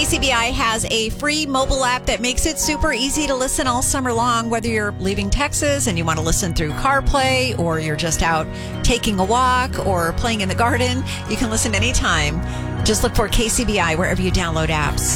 KCBI has a free mobile app that makes it super easy to listen all summer long, whether you're leaving Texas and you want to listen through CarPlay, or you're just out taking a walk or playing in the garden. You can listen anytime. Just look for KCBI wherever you download apps.